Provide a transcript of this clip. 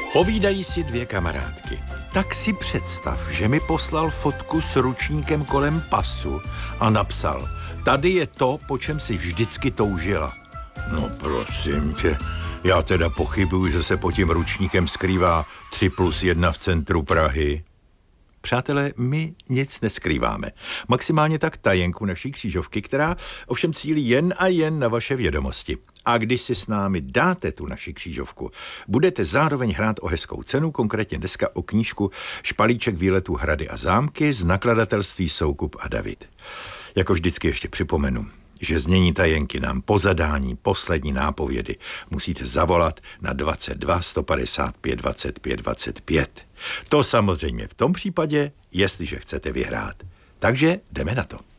Povídají si dvě kamarádky. Tak si představ, že mi poslal fotku s ručníkem kolem pasu a napsal: tady je to, po čem si vždycky toužila. No prosím tě, já teda pochybuju, že se pod tím ručníkem skrývá 3+1 v centru Prahy. Přátelé, my nic neskrýváme. Maximálně tak tajenku naší křížovky, která ovšem cílí jen a jen na vaše vědomosti. A když si s námi dáte tu naši křížovku, budete zároveň hrát o hezkou cenu, konkrétně dneska o knížku Špalíček výletů Hrady a zámky z nakladatelství Soukup a David. Jako vždycky ještě připomenu, že znění tajenky nám po zadání poslední nápovědy musíte zavolat na 22 155 25 25. To samozřejmě v tom případě, jestliže chcete vyhrát. Takže jdeme na to.